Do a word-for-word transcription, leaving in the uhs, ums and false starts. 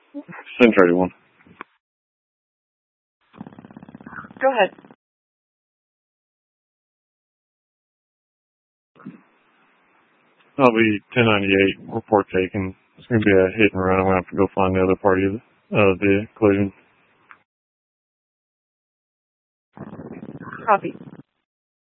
Century one. Go ahead. I'll be ten ninety-eight. Report taken. It's going to be a hit and run. I'm going to have to go find the other party of the, uh, the collision. Copy.